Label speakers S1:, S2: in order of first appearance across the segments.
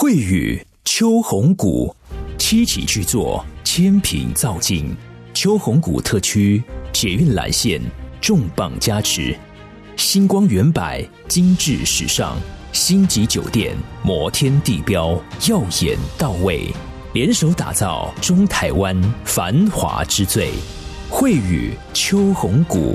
S1: 慧宇秋红谷7期巨作，千品造境。秋红谷特区捷运蓝线重磅加持，星光远百精致时尚，星级酒店摩天地标耀眼到位，联手打造中台湾繁华之最。慧宇秋红谷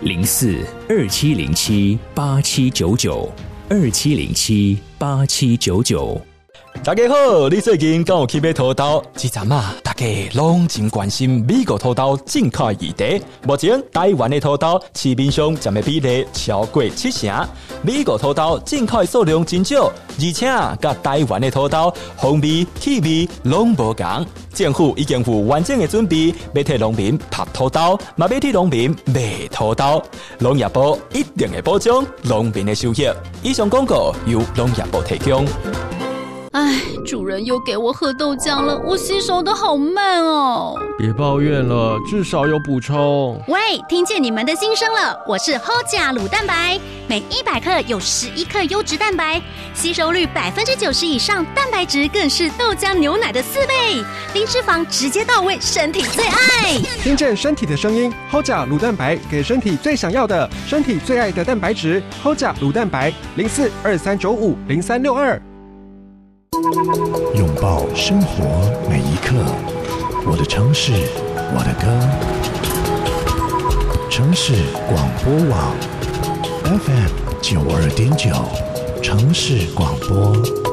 S1: 042707879927078799。
S2: 大家好，你最近敢有去买土豆？这阵啊，大家拢真关心美国土豆进口议题。目前台湾的土豆市面上占的比例超过70%，美国土豆进口的数量真少，而且甲台湾的土豆风味、气味拢无同。政府已经有完整的准备，要替农民拍土豆，嘛要替农民卖土豆。农业部一定会保障农民的收益。以上广告由农业部提供。
S3: 唉，主人又给我喝豆浆了，我吸收的好慢哦。
S4: 别抱怨了，至少有补充。
S5: 喂，听见你们的心声了，我是 Hoja 乳蛋白，每100克有11克优质蛋白，吸收率90%以上，蛋白质更是豆浆牛奶的4倍，零脂肪直接到位，身体最爱。
S6: 听见身体的声音 ，Hoja 乳蛋白给身体最想要的，身体最爱的蛋白质 ，Hoja 乳蛋白0423950362。
S7: 拥抱生活每一刻，我的城市，我的歌。城市广播网 FM92.9，城市广播。